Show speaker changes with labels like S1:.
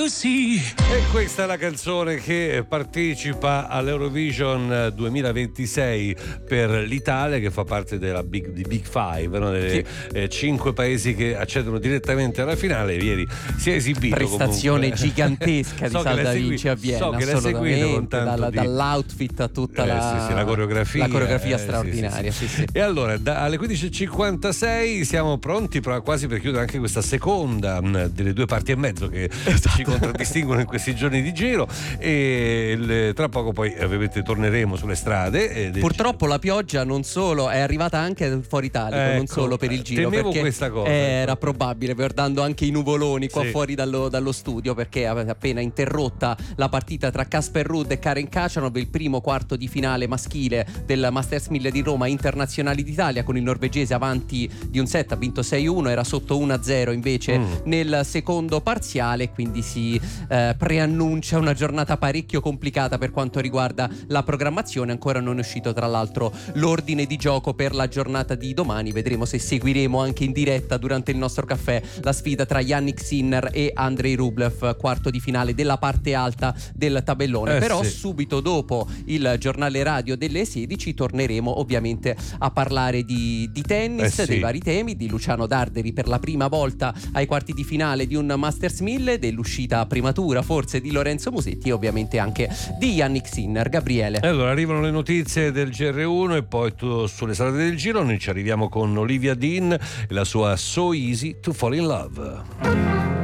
S1: E questa è la canzone che partecipa all'Eurovision 2026 per l'Italia, che fa parte della di Big Five, no? Delle 5 paesi che accedono direttamente alla finale. Ieri si è esibito
S2: prestazione
S1: comunque
S2: gigantesca di Salda Vinci a Vienna,
S1: so che l'hai seguito con
S2: dall'outfit a tutta la coreografia straordinaria. Sì.
S1: E allora alle 15.56 siamo pronti quasi per chiudere anche questa seconda delle 2 parti e mezzo che ci contraddistinguono in questi giorni di giro, e tra poco poi ovviamente torneremo sulle strade.
S2: Purtroppo la pioggia non solo è arrivata anche fuori Italia, non solo per il giro,
S1: temevo
S2: perché
S1: questa cosa,
S2: era probabile, guardando anche i nuvoloni qua fuori dallo studio, perché aveva appena interrotta la partita tra Casper Ruud e Karen Khachanov, il primo quarto di finale maschile del Masters 1000 di Roma Internazionali d'Italia, con il norvegese avanti di un set, ha vinto 6-1, era sotto 1-0 invece nel secondo parziale, quindi si preannuncia una giornata parecchio complicata per quanto riguarda la programmazione. Ancora non è uscito tra l'altro l'ordine di gioco per la giornata di domani, vedremo se seguiremo anche in diretta durante il nostro caffè la sfida tra Yannick Sinner e Andrei Rublev, quarto di finale della parte alta del tabellone. Però subito dopo il giornale radio delle 16 torneremo ovviamente a parlare di tennis, dei vari temi, di Luciano Darderi per la prima volta ai quarti di finale di un Masters 1000, dell'uscita prematura forse di Lorenzo Musetti e ovviamente anche di Yannick Sinner. Gabriele,
S1: allora arrivano le notizie del GR1 e poi sulle strade del giro noi ci arriviamo con Olivia Dean e la sua So Easy to Fall in Love.